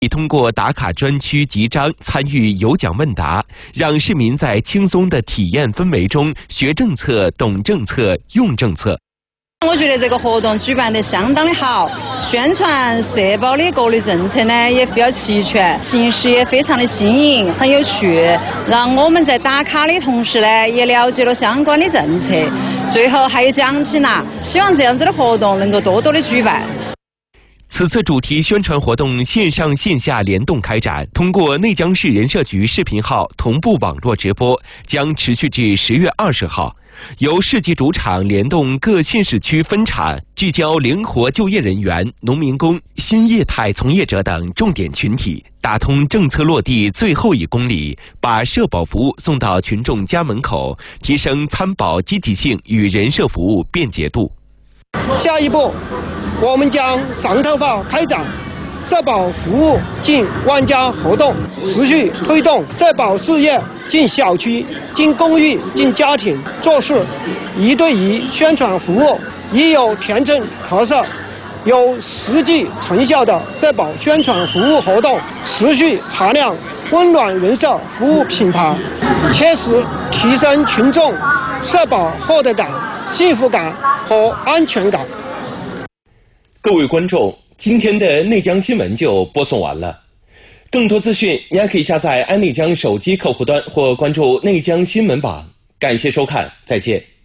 通过打卡专区集章，参与有奖问答，让市民在轻松的体验氛围中学政策、懂政策、用政策。 我觉得这个活动举办得相当的好，宣传社保的各类政策呢也比较齐全，形式也非常的新颖，很有趣，让我们在打卡的同时呢也了解了相关的政策，最后还有奖品拿，希望这样子的活动能够多多的举办。 此次主题宣传活动线上线下联动开展，通过内江市人社局视频号同步网络直播，将持续至10月20号。由市级主场联动各县市区分场，聚焦灵活就业人员、农民工、新业态从业者等重点群体，打通政策落地最后1公里，把社保服务送到群众家门口，提升参保积极性与人社服务便捷度。 下一步，我们将上头发开展社保服务进万家活动，持续推动社保事业进小区、进公寓、进家庭，做事1对1宣传服务，以有田政特色、有实际成效的社保宣传服务活动，持续擦亮温暖人社服务品牌，切实提升群众社保获得感、幸福感和安全感。 各位观众，今天的内江新闻就播送完了。更多资讯，您还可以下载安内江手机客户端或关注内江新闻网。感谢收看，再见。